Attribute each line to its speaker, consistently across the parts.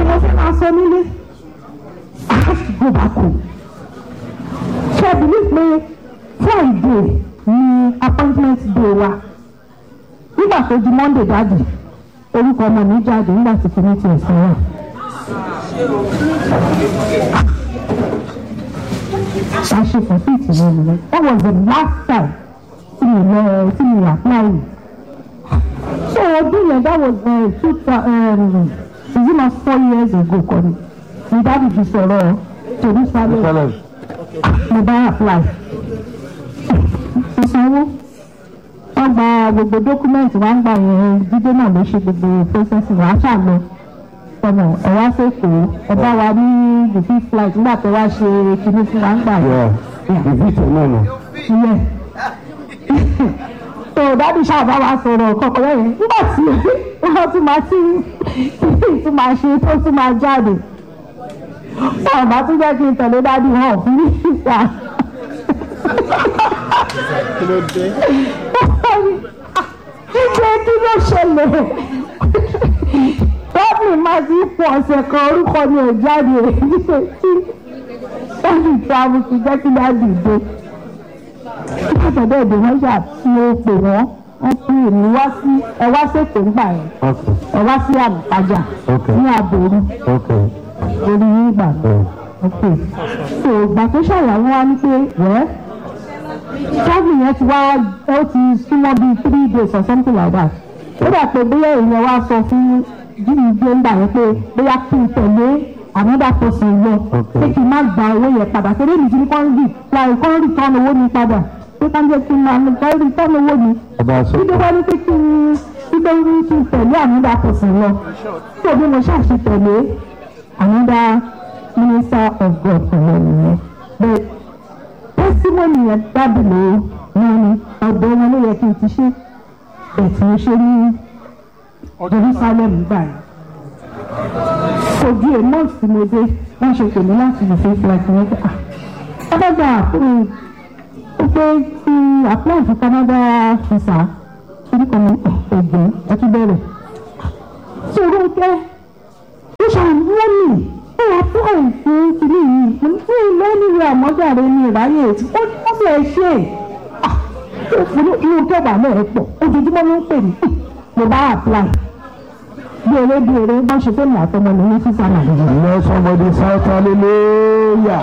Speaker 1: mo fẹ́ máa sọ nílé I have to go back home. So I believe pé Friday ni appointment day wa nígbà tó di Monday jáde orúkọ ọmọ mi jáde nígbà tí kìíní ti ẹ̀sìn wà. ṣáṣe for fit ìwé mi that was the last time tí mi apply. So ọdún yẹn that was is it not 4 years ago kọ́ni mi dábì fi sọ̀rọ̀ Jerusalem mo bá apply. ìsanwó wọ́n gba gbogbo dọ́kúmẹ́ǹtì wọ́n gba yẹn jíde náà ló ṣe gbogbo process wàá ṣàlọ ọmọ ẹ wá sẹ́kọ̀ọ́ ẹ bá wa ní the fifth flight nígbà tó wá ṣe kinní fún wa ń gbà yẹn. so dábì ṣàbá wa sọ̀rọ̀ kọ̀ọ̀kan lẹ́yìn nígbà tí wọ́n tún máa tún máa ṣe tó tún máa jáde wọ́n bá tún jẹ́ kí n tẹ̀lé dábì hàn fún mi ìgbà.
Speaker 2: kí ló dé.
Speaker 1: kí ló ṣẹlẹ̀ tọ́pì máa ti pọ̀ ọ̀sẹ̀ kan orúkọ ni ò jáde nígbà tí tọ́pì travel ti jẹ́ kí dáàbì dé. ìpàdé èdè wọn ṣà tí ó pè wọ́n pè mí wá sí ẹ wá ṣètò ńgbà yẹn ẹ wá sí àmọ̀tájà ní àbòrú orí yín gbà so ìgbà tó ṣàyàwó wa ní pé wẹ́ẹ́ travel yẹn ti wá ó ti súnmọ́ bíi 3 days or something like that. ó dà pé bóyá èèyàn wá sọ fún jíìmì gbé ńgbà yẹn pé bóyá kí n tẹ̀lé another person lọ pé kí n má gba owó yẹn padà torí èmi ti ní kọ́ rí tán owó mi padà pé ká ń jẹ́ kí n máa rí tán owó mi. dídé wá ní pé kí n tẹ̀lé another person lọ tó bí mo ṣàṣì tẹ̀lé another minister of God pẹ̀lú ẹ̀yìn testimony yẹn dábìlì ní ọ̀dọ̀ wọn ló yẹ kí n ti ṣe ẹ̀tì ó ṣe ní Jerusalem gbà yẹn. Ojú ẹ̀ month tí mo dé wọ́n ṣe pè mí láti lè fi flight yẹn pé ọ̀dọ́gba ó pé kí apply for Canada visa kí kan ní ọ̀gbìn ẹtú bẹ̀rẹ̀. Ṣé o rò pé ó ṣàwọ́ mi? Ó wà apply fún kìnìún yìí mo ní fún ilé nílùú àmọ́jáde ní ìráyè tí ó bẹ̀ ṣe inú kẹwàá náà pọ̀ ojoojúmọ́ ló ń pè mí mo bá apply bí eré bá ṣe fẹ́ mi àtọmọ mi ní fífà nàìjíríà.
Speaker 2: Let somebody shout hallelujah.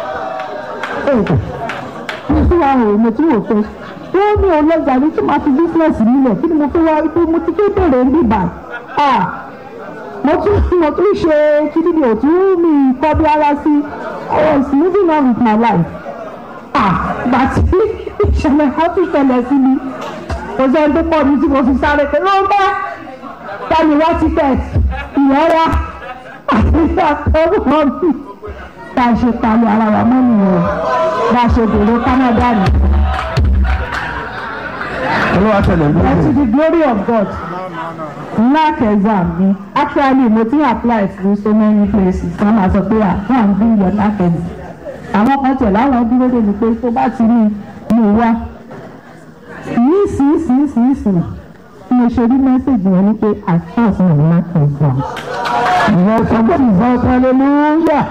Speaker 1: mo tún wá rò mo tún wò pé wọ́n ní ọlọ́jà ní tí màá fi bísíǹsì nílẹ̀ kí ni mo fẹ́ wá pé mo ti ké bèrè níbà mo tún ṣe kíni mi ò tún mi kọ́ bí ara sí I was moving on with my life. Bàtí ìṣẹ̀lẹ̀ kan tún ṣẹlẹ̀ sí mi kò sẹ́ni tó pọ̀ mi tí mo fi sáré pé ló ń bá tani wá tíkẹ́ẹ̀tì ìyára àti ìṣàkóso mi bá a ṣe palẹ̀ ara wa mọ́ nìyẹn bá a ṣe dèrò Canada ni. To the glory of God. Knack exam mi actually mo ti apply through so many places wọ́n máa sọ pé go and bring your knack exam. Àwọn kan tẹ̀ láwọn dúró débi pé tó bá ti ní wá nísinsìnyí mo ṣe rí mẹ́sẹ̀gì wọn ní pé àtúnṣe ní knack exam.
Speaker 2: ìwọ sọ́kọ́ ìfọ́ hallelujah.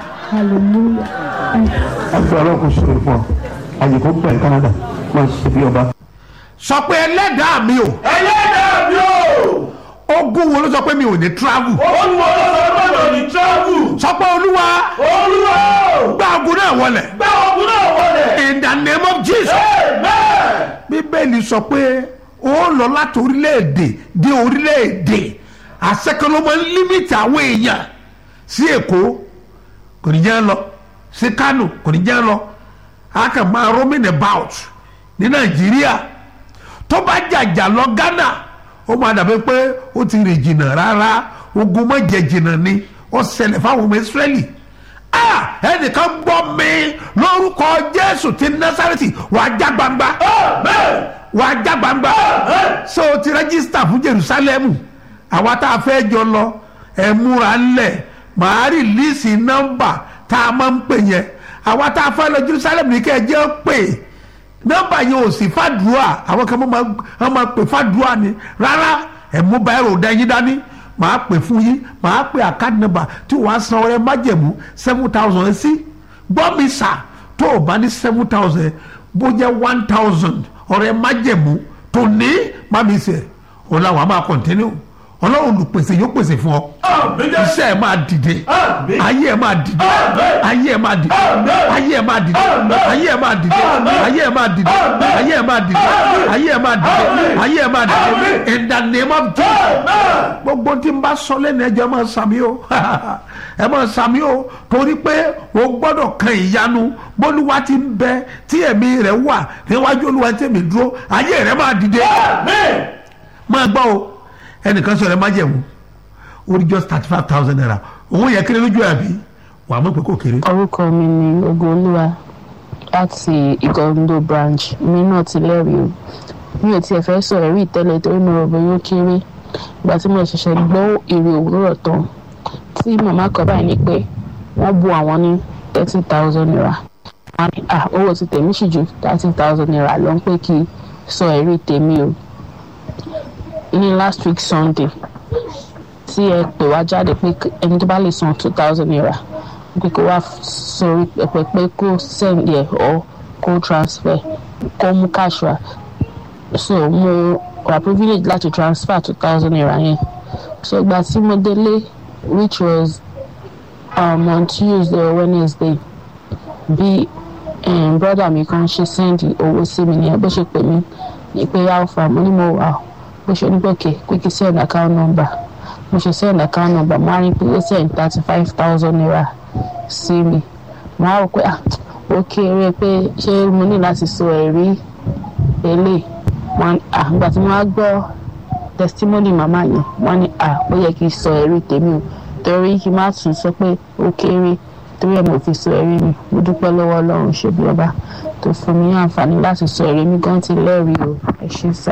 Speaker 2: ẹgbẹ́ ọlọ́kùn ṣe fún ọ àyíkó gbà ní Canada máa ṣe bí ọba.
Speaker 3: sọ pé ẹlẹ́dàá mi o.
Speaker 4: ẹlẹ́dàá mi o.
Speaker 3: ogun wo ló sọ pé mi ò ní travel.
Speaker 4: ogun wo ló sọ pé mi ò ní travel.
Speaker 3: sọ pé olúwa. gba ogun náà wọlẹ̀.
Speaker 4: gba ogun náà wọlẹ̀.
Speaker 3: in the name of Jesus.
Speaker 4: amen.
Speaker 3: bíbélì sọ pé ó lọ láti orílẹ̀-èdè dé orílẹ̀-èdè àṣekọlọmọ límìtì àwọn èèyàn sí Èkó kò ní jẹ́ lọ sí Kánò kò ní jẹ́ lọ a kàn máa roaming about ní Nàìjíríà tó bá jàjà lọ Ghana ó máa dàbí pé ó ti rìn jìnnà rárá ogun má jẹ jìnnà ni ó ṣẹlẹ̀ fáwọn ọmọ Ísírẹ́lì ẹnìkan gbọ́ mi lórúkọ Jésù ti Násárẹ́tì wàá já gbangba wàá já gbangba ṣé o ti rẹ́gísítà fún Jerúsálẹ́mù àwa tá a fẹ́ jọ lọ ẹ̀ múra ńlẹ̀ màá rìlíìsì nọ́mbà tá a máa ń pè yẹn àwa tá a fẹ́ lọ Jerúsálẹ́mù ní kẹ́ ẹ jẹ́ pè nọ́mbà yẹn ò sí fàdúrà àwọn kan máa pè fàdúrà ni rárá ẹ̀ mú báyìí rò dá yín dání màá pè fún yín, màá pè account number tí wàá san ọrẹ májẹ̀mú 7,000 sí. gbọ́ mi sà, tó o bá ní 7,000 bó jẹ́ 1,000 ọrẹ májẹ̀mú tó ní má mi sẹ̀ ọ̀ làwọn á máa continue. Ọlọ́run olùpèsè yóò pèsè fún ọ. Iṣẹ́ ẹ máa dìde, ayé ẹ máa dìde, ayé ẹ máa dìde, ayé ẹ máa dìde, ayé ẹ máa dìde, ayé ẹ máa dìde, ayé ẹ máa dìde, ayé ẹ máa dìde, ayé ẹ máa dìde in the name of Jesus. Gbogbo tí n bá sọ lẹ́nu ẹjọ́ ẹ máa sàmì o, ẹ máa sàmì o, torí pé o gbọ́dọ̀ kan ìyanu bólúwa ti ń bẹ tí ẹ̀mí rẹ̀ wà níwájú Olúwa tí èmi dúró, ayé rẹ̀ máa dìde. Máa gbọ́ o. Ẹnìkan sọ̀rọ̀ ẹ má jẹ̀mú ó rí just 35,000 naira òun yẹ kéré lójú àbí wà á mọ̀ pé kò kéré.
Speaker 5: Orúkọ mi ni Ògoolúwa láti Ìgọ̀ǹdó branch. Mi náà ti lẹ́rìí o, mi ò tiẹ̀ fẹ́ sọ̀rọ̀ rí tẹ́lẹ̀ torí mo rò bóyá ó kéré. Ìgbà tí mo ṣẹ̀ṣẹ̀ gbọ́ èrè òwúrọ̀ tán tí màmá kan báyìí ní pé wọ́n bu àwọn ní 30,000 naira. Owó ti tèmi sì ju 30,000 naira lọ ń pé kí sọ ẹ̀rí tèmi o. Ní last week Sunday tí ẹ pè wá jáde pé ẹni tó bá lè san 2,000 naira pé kó wá sórí pẹpẹ pé kó send yẹ or kó transfer kó mú cash wá, so mo wà privilege láti transfer 2,000 naira yẹn. So ìgbà tí mo délé which was on Tuesday or Wednesday bí brother mi kan ṣe send owó sí mi nìyẹn bó ṣe pè mí ní pé alpha mo ní mo wà bó ṣe ní pé quick send account number mo ṣe send account number mo á rí pé ó send 35,000 naira sí mi. Mo á rò pé ó kéré pé ṣé mo ní láti sọ ẹ̀rí èlé ìgbà tí mo á gbọ́ testimony màmá yẹn wọ́n ní ó yẹ kí n sọ ẹ̀rí tèmi o torí kí n má tún sọ pé ó kéré torí ẹ̀ mo fi sọ ẹ̀rí mi. Mo dúpẹ́ lọ́wọ́ Ọlọ́run ṣe bí ọba tó fún mi ní àǹfààní láti sọ ẹ̀rí mi gan ti lẹ́rìí o. Ẹ ṣé sà.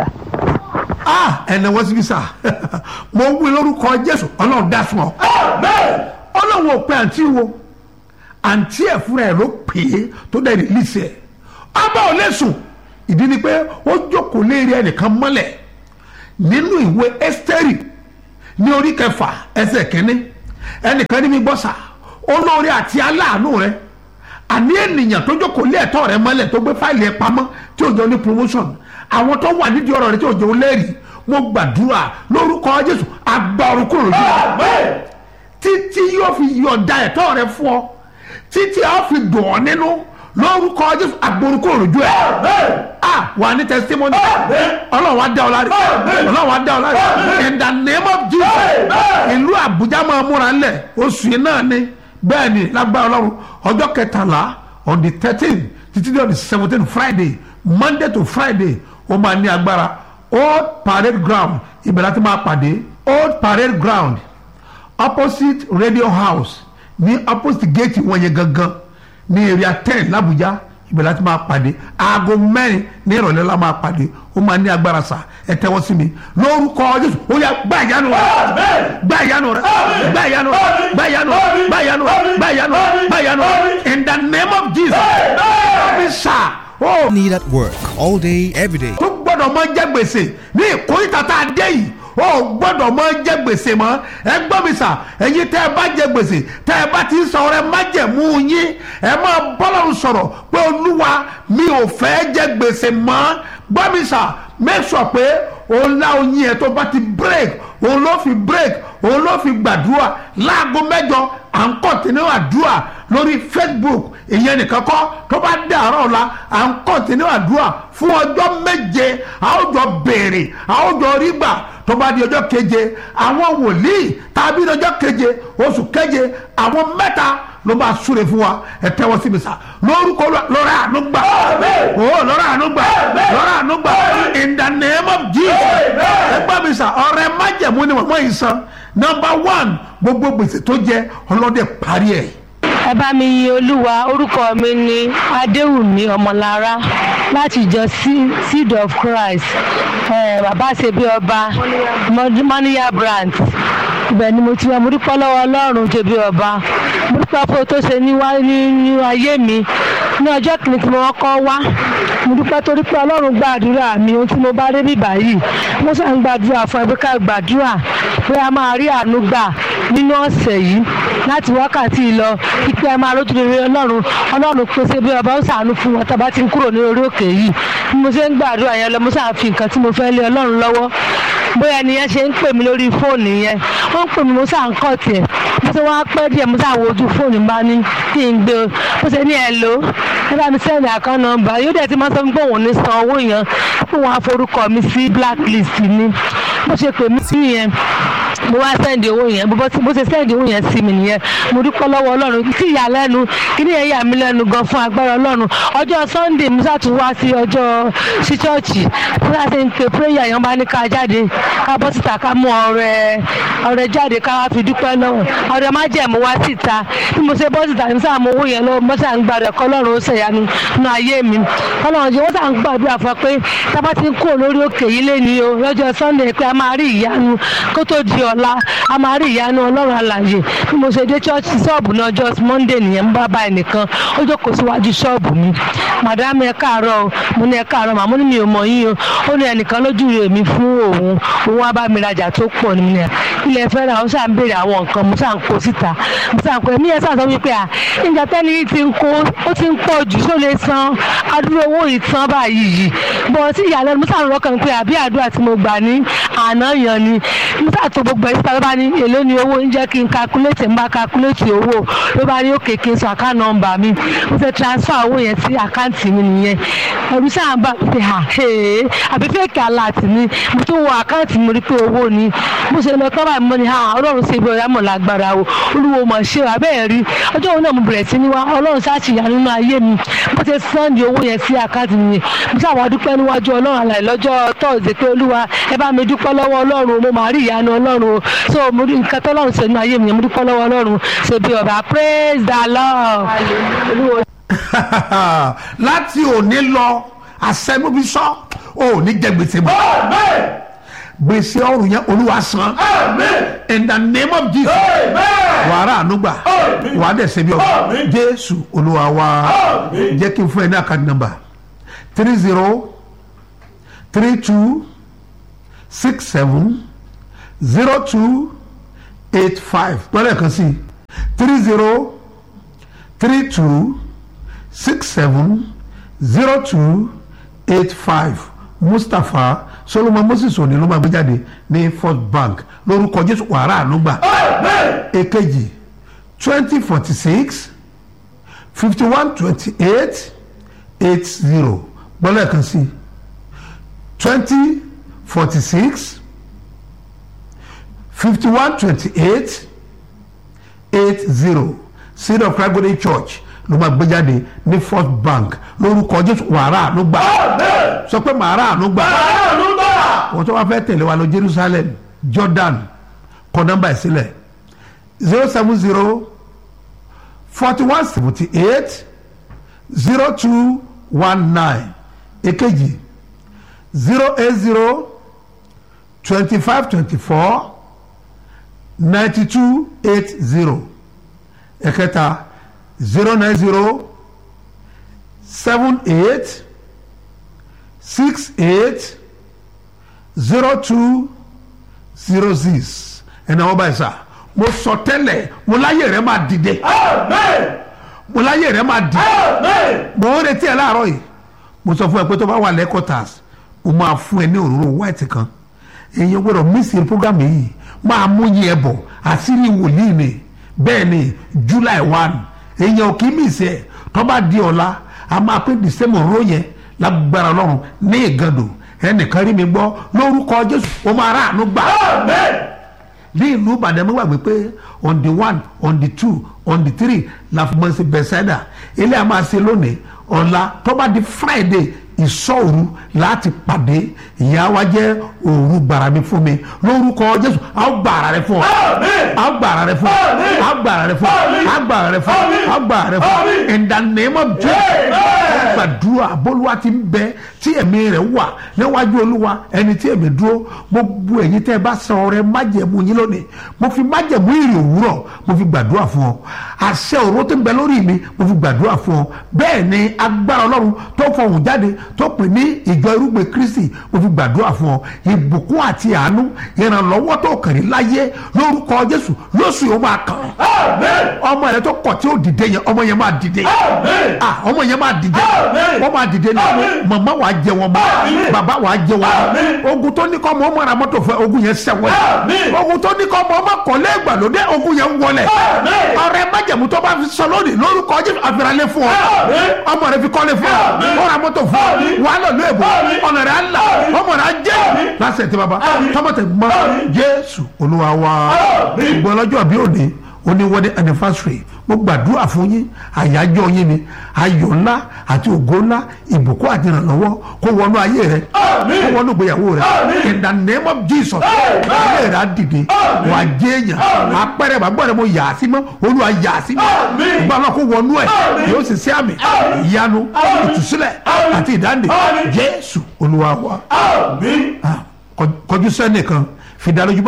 Speaker 3: Ẹnẹ wọ́n síbi sá mo wí lórúkọ Jésù Ọlọ́run dá fún ọ. Ọlọ́run ò pé àǹtí wo àǹtí ẹ̀ fúnra ẹ̀ ló pè é tó dẹ̀ rìlíìsì ẹ̀. Ọba ò lè sùn ìdí ni pé ó jókòó léèrè ẹnìkan mọ́lẹ̀ nínú ìwé Ẹ́sítérì ní orí 6 ẹsẹ̀ 1 ẹnìkan ní mi gbọ́ sà olóore àti aláàánú rẹ àní ènìyàn tó jókòó lé ẹ̀tọ́ rẹ mọ́lẹ̀ tó gbé fáìlì ẹ̀ pamọ́ tí ò jọ ní promotion àwọn tó wà nídìí ọ̀rọ̀ rẹ tí ò jẹun lẹ́rìí mo gbàdúrà lórúkọ Jésù agbárùkù lójú rẹ títí yóò fi yọ̀ǹda ẹ̀tọ́ rẹ fún ọ títí a fi dùn ọ́ nínú lórúkọ Jésù agbárùkù lójú ẹ wà ní testimony Ọlọ́run á dá ọ láre Ọlọ́run á dá ọ láre in the name of Jesus. Ìlú Àbújá máa múra ńlẹ̀ oṣù yìí náà ni bẹ́ẹ̀ ni lágbára Ọlọ́run ọjọ́ 13 on the 13th títí di on the 17th Friday Monday to Friday ó máa ní agbára Old Parade Ground ibẹ̀ láti máa pàdé Old Parade Ground opposite Radio House ní opposite gate wọn yẹn gangan ní area 10 l'Abuja ibẹ̀ láti máa pàdé aago 4 ní ìrọ̀lẹ́ la máa pàdé ó máa ní agbára sa ẹ tẹ́wọ́ sí mi lórúkọ Jésù ó yá gbá ìyanu rẹ gbá ìyanu rẹ gbá ìyanu rẹ gbá ìyanu rẹ gbá ìyanu rẹ gbá ìyanu rẹ gbá ìyanu rẹ in the name of Jesus. Oh.
Speaker 6: Need at work all day, every day.
Speaker 3: Tó gbọ́dọ̀ máa jẹ gbèsè ní ìkórìtà tá a dé yìí ó gbọ́dọ̀ máa jẹ gbèsè mọ́ ẹ gbọ́ mi sà ẹ̀yin tẹ́ ẹ bá jẹ gbèsè tẹ́ ẹ bá ti ń sọ ọ̀rẹ́ má jẹ̀mú yín ẹ máa bọ́lọ́run sọ̀rọ̀ pé Olúwa mi ò fẹ́ jẹ gbèsè mọ́ gbọ́ mi sà make sure pé òun lá oyin ẹ̀ tó bá ti break òun ló fi break òun ló fi gbàdúrà láago 8 à ń kọ́ntínú àdúrà lórí Facebook ìyẹn nìkan kọ́ tó bá dàárọ̀ ọ̀la à ń kọ́ntínú àdúrà fún ọjọ́ 7 a ó jọ béèrè a ó jọ rí gbà tó bá di ọjọ́ 7 àwọn wòlíì tàbí ọjọ́ 7 oṣù 7 àwọn 3 ló bá súre fún wa ẹ tẹ́wọ́ sí mi sá lórúkọ lọ́rọ̀ ànúgbà lọ́rọ̀ ànúgbà lọ́rọ̀ ànúgbà in the name of Jesus ẹ gbọ́ mi sá ọ̀rẹ́ májẹ̀mú ni wọ́n yìí san number 1 gbogbo gbèsè tó jẹ ọlọ́dẹ parí ẹ̀.
Speaker 7: Ẹ bá mi yin Olúwa orúkọ mi ni Adéwùmí Ọmọlára láti ìjọ Seed of Christ bàbá ṣe bí ọba Mọ́níyà branch ibẹ̀ ni mo ti wá mo dúpẹ́ lọ́wọ́ Ọlọ́run ṣe bí ọba mo dúpẹ́ fún tó ṣe ní ayé mi ní ọjọ́ kìíní tí mo kọ́ wá mo dúpẹ́ torí pé ọlọ́run gbàdúrà mi ohun tí mo bá dé bíbá yìí mo ṣe ń gbàdúrà fún ẹbí ká gbàdúrà pé a máa rí àánú gbà nínú ọ̀sẹ̀ yìí láti wákàtí lọ pípẹ́ a máa rójú rere ọlọ́run pèsè bí ọba ó ṣàánú fún wọn tàbá ti ń kúrò ní orí òkè yìí bí mo ṣe ń gbàdúrà yẹn lọ mo ṣáà fi nǹkan tí mo fẹ́ lé ọlọ́run lọ́wọ́ bóyá ẹni yẹn ṣe ń pè mí lórí fóònù yẹn wọ́n ń pè mí mo ṣáà ń kọ́ tiẹ̀ mo ṣe wọ́n á pẹ́ díẹ̀ mo ṣáà wo ojú fóònù bá ní kí n gbé o mo ṣe ní ẹ lò ó ẹ bá mi sẹ́ndì àkáǹtì nọ́mbà yóò dẹ̀ ti máa sọ pé òun ní san owó yẹn pé wọ́n á forúkọ mi sí blacklist ni bó ṣe pè mí sí yẹn mo wá sẹ́ndì owó yẹn bó ṣe sẹ́ndì owó yẹn sí mi nìyẹn mo dúpẹ́ lọ́wọ́ ọlọ́run sí ìyàlẹ́nu kíní yẹn yà mí lẹ́nu gan fún agbára ọlọ́run ọjọ́ sunday mo ṣàtún wá sí ọjọ́ sí ṣọ́ọ̀ṣì mo ṣáà ṣe ń pe prayer yẹn bá ní ká jáde ká bọ́ síta ká mú ọrẹ jáde ká wá fi dúpẹ́ lọ́wọ́ ọrẹ má jẹ́ mo wá síta bí mo ṣe bọ́ síta ní sáà mo owó yẹn lọ́wọ́ mo ṣáà ń gbàdúrà kọ́ ọlọ́run ó ṣèyanu nínú ayé mi ọlọ́run jẹ́ wọ́n ṣáà ń gbàdúrà fún pé tábà ti ń kó lórí òkè yìí lé ní o lọ́jọ́ sunday pé a máa rí ìyanu kó tó di ọ̀la a máa rí ìyanu ọlọ́run alààyè bí mo ṣe dé church ṣọ́ọ̀bù ní ọjọ́ monday nìyẹn ń bá bá ẹnìkan ó jókòó síwájú ṣọ́ọ̀bù mi madam ẹ káàárọ̀ o mo ní ẹ káàárọ̀ màmú ni mi ò mọ̀ yín o ó ní ẹnìkan lójú rẹ̀ mi fún òun wá bá mi rajà tó pọ̀ ní mi ilẹ̀ fẹ́ ra ó ṣáà ń béèrè àwọn nǹkan mo ṣáà ń kó síta mo ṣáà ń kó ẹ̀mí ẹ̀ ṣáà sọ wípé ìjà tẹ́ni yìí ti ń kó ó ti ń pọ̀ jù ṣó lè san adúrò owó yìí tán báyìí yìí bọ̀ sí ìyàlẹ́nu mo ṣáà ń rọ́kàn pé àbí àdúrà tí mo gbà ní àná yàn ni mo ṣáà tó gbogbo ẹ̀ síta ló bá ní èló ni owó ń jẹ́ kí n calculate ń bá calculate owó ló bá ní òkè kí n sọ account number mi mo fẹ́ transfer owó yẹn sí àkáǹtì mi nìyẹn ẹ̀rù ṣáà ń bá mi pé àbí fake alert ni mo tún wo àkáǹtì mi rí pé owó ni mo ṣe lọ tọ́ báyìí mo ní ọlọ́run ṣe ibi ọ̀yá mọ̀ lágbára o olúwo mọ̀ ṣe abẹ́ẹ̀ rí ọjọ́ òun náà mo bẹ̀rẹ̀ sí ní wá ọlọ́run ṣáàṣìyà nínú ayé mi mo ti sẹ́ndì owó yẹn sí àkáǹtì mi mo ṣàwọn dúpẹ́ níwájú ọlọ́run àlàyé lọ́jọ́ tọ́ọ̀sì pé olúwa ẹ bá mi dúpẹ́ lọ́wọ́ ọlọ́run mo máa rí ìyanu ọlọ́run o so mo rí nǹkan tọ́lọ́run ṣe nínú ayé mi mo dúpẹ́ lọ́wọ́ ọlọ́run ṣe bí ọba praise the Lord.
Speaker 3: láti òní lọ àṣẹnubíṣọ ò ní jẹ gbèsè mọ́ gbèsè ọrùn yẹn olúwa san in the name of Jesus wàrà ànúgbà wàá dẹ̀ ṣe bí ọba jésù olúwa wa jẹ́ kí n fún ẹ ní àkáǹtì nọ́mbà 3032670285 lọ́lẹ̀ kan sí 3032670285 Mustapha Solomon Moses òní ló máa gbé jáde ní First Bank lórúkọ Jésù wàrà ànúgbà èkejì 2046 5128 80 gbọ́dọ̀ kan sí 2046 5128 80 Seed of Christ Golden Church ló máa gbé jáde ní First Bank lórúkọ Jésù wàrà ànúgbà sọ pé màrà ànúgbà wọ́n tó wá fẹ́ tẹ̀lé wa lọ Jerusalem Jordan kọ nọ́mbà ìsílẹ̀ 070 4178 0219 èkejì 080 2524 9280 ẹ̀kẹta 090 78 68 0206 ẹ̀nà ọba ẹ̀sà mo sọ tẹ́lẹ̀ mo láyé rẹ̀ máa dìde mo láyé rẹ̀ máa dìde mo ń retí ẹ láàárọ̀ yìí mo sọ fún ẹ pé tó bá wà lẹ́kọ̀tàs mo máa fún ẹ ní òróró white kan èyàn gbọ́dọ̀ mísì program yìí máa mú yín ẹ bọ̀ àṣírí wòlíì ni bẹ́ẹ̀ ni July 1 èyàn ò kí mísì ẹ tó bá di ọ̀la a máa pé December òróró yẹn lágbára Ọlọ́run ní Ìgàndò ẹnìkan rí mi gbọ́ lórúkọ Jésù ó máa rà àánú gbà ní ìlú Ìbàdàn mi gbàgbé pé on the 1 on the 2 on the 3 la fi mọ̀ sí Bethesda ilé a máa ṣe lónìí ọ̀la tó bá di Friday ìṣọ́òru láti pàdé ìyá wa jẹ́ òru gbàrà mi fún mi lórúkọ Jésù a ó gbàrà rẹ fún ọ a ó gbàrà rẹ fún ọ a ó gbàrà rẹ fún ọ a ó gbàrà rẹ fún ọ a ó gbàrà rẹ fún ọ in the name of Jesus gbàdúrà bólúwa ti ń bẹ tí ẹ̀mí rẹ̀ wà níwájú olúwa ẹni tí ẹ̀mí dúró gbogbo ẹ̀yin tẹ́ ẹ bá san ọrẹ májẹ̀mú yín lónìí mo fi májẹ̀mú ìrì òwúrọ̀ mo fi gbàdúrà fún ọ àṣẹ òró tó ń bẹ lórí mi mo fi gbàdúrà fún ọ bẹ́ẹ̀ ni agbára ọlọ́run tó fọhùn jáde tó pè ní ìjọ irúgbìn Kristi mo fi gbàdúrà fún ọ ìbùkún àti àánú ìrànlọ́wọ́ tó kàn ní láyé lórúkọ Jésù lóṣù yóò máa kàn ọmọ rẹ tó kọ̀ tí ó dìde yẹn ọmọ yẹn máa dìde ọmọ yẹn máa dìde wọ́n máa dìde ní màmá wàá jẹ wọn mọ́ bàbá wàá jẹ wọn ogun tó ní kọ́ ọmọ ọmọ ra mọ́tò fẹ́ ogun yẹn sẹ́wọ́n ogun tó ní kọ́ ọmọ ọmọ kọ́lé ìgbàlódé ogun yẹn wọlé ọrẹ májẹ̀mú tó bá fi sọ lónìí lórúkọ Jésù àfìràlẹ fún ọ ọmọ rẹ fi kọ́lé fún ọ ó ra mọ́tò fún ọ wàá lọ lóòbù ọ̀nà rẹ á là ọmọ rẹ á jẹ́ lásẹ̀ tí baba tọmọtẹ mọ Jésù Olúwa wa ìgbọ́ lọ́jọ́ bí òní oníwọ́dẹ anniversary mo gbàdúrà fún yín àyájọ́ yín ni ayọ̀ ńlá àti ògo ńlá ìbùkún àti ìrànlọ́wọ́ kó wọnú ayé rẹ kó wọnú ìgbéyàwó rẹ in the name of Jesus ayé rẹ á dìde wà jẹ́ èèyàn apẹ̀rẹ̀ bàgbọ́ rẹ mo yà á sí mọ́ Olúwa yà á sí mọ́ ìgbà náà kó wọnú ẹ̀ yóò sì sí àmì ìyanu ìtúsílẹ̀ àti ìdáǹdè Jésù Olúwa wa kọjú sẹ́nìkan fi dá lójú.